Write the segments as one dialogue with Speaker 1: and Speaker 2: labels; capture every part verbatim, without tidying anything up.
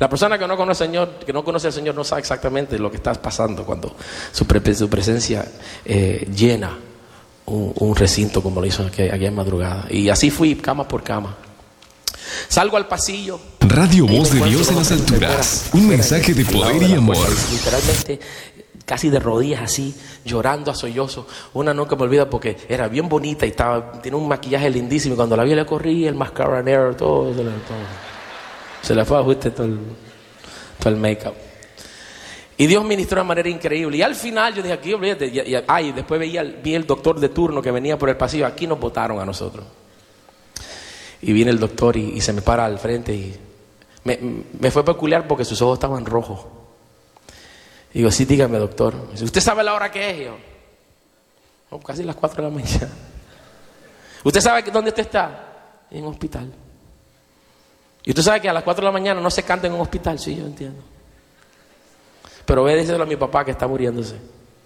Speaker 1: La persona que no conoce al Señor, que no conoce al Señor no sabe exactamente lo que está pasando cuando su, pre su presencia eh, llena un, un recinto como lo hizo aquí, aquí en madrugada. Y así fui, cama por cama. Salgo al pasillo.
Speaker 2: Radio Voz de Dios en las alturas. Un mensaje de poder y amor.
Speaker 1: Literalmente, casi de rodillas así, llorando a sollozo. Una nunca me olvida porque era bien bonita y estaba, tiene un maquillaje lindísimo. Y cuando la vi le corrí el mascara negro, todo, todo, todo. Se le fue a ajuste todo el, todo el make-up. Y Dios ministró de manera increíble. Y al final yo dije, aquí, olvídate. Y, y, ah, y después veía, vi el doctor de turno que venía por el pasillo. Aquí nos botaron a nosotros. Y viene el doctor y, y se me para al frente. Y me, me fue peculiar porque sus ojos estaban rojos. Y digo, sí, dígame, doctor. Y dice, ¿usted sabe la hora que es? Y yo, oh, casi las cuatro de la mañana. ¿Usted sabe dónde usted está? En un hospital. Y usted sabe que a las cuatro de la mañana no se canta en un hospital. Sí, yo entiendo. Pero ve, díselo a mi papá que está muriéndose.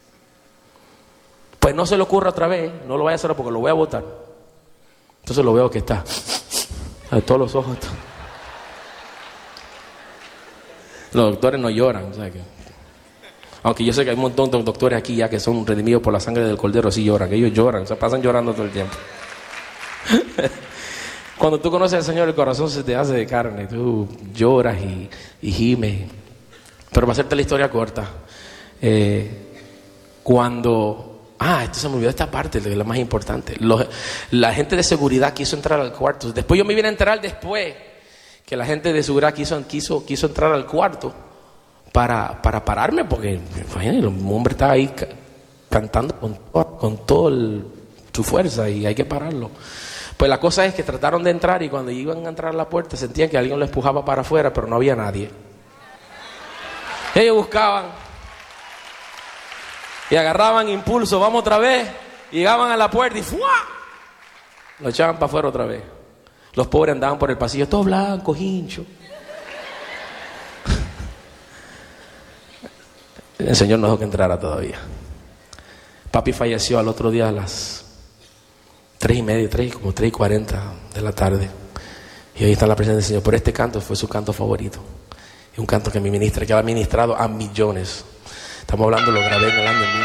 Speaker 1: Pues no se le ocurra otra vez. No lo vaya a hacer porque lo voy a botar. Entonces lo veo que está a todos los ojos. Los doctores no lloran, o sea que, aunque yo sé que hay un montón de doctores aquí ya que son redimidos por la sangre del Cordero, sí lloran, que ellos lloran, se pasan llorando todo el tiempo. Cuando tú conoces al Señor, el corazón se te hace de carne, tú lloras y, y gimes. Pero para hacerte la historia corta, eh, cuando... Ah, esto se me olvidó esta parte, que es la más importante. Los, la gente de seguridad quiso entrar al cuarto. Después yo me vine a enterar después que la gente de seguridad quiso, quiso, quiso entrar al cuarto para, para pararme, porque imagínate, el hombre está ahí ca cantando con, con toda su fuerza y hay que pararlo. Pues la cosa es que trataron de entrar y cuando iban a entrar a la puerta sentían que alguien lo empujaba para afuera, pero no había nadie. Ellos buscaban y agarraban impulso, vamos otra vez, y llegaban a la puerta y ¡fua! Lo echaban para afuera otra vez. Los pobres andaban por el pasillo, todo blanco, hincho. El Señor no dejó que entrara todavía. Papi falleció al otro día a las tres y media, tres, como tres y cuarenta de la tarde. Y ahí está la presencia del Señor. Pero este canto fue su canto favorito. Es un canto que me ministra, que ha ministrado a millones. Estamos hablando, lo grabé en el año mil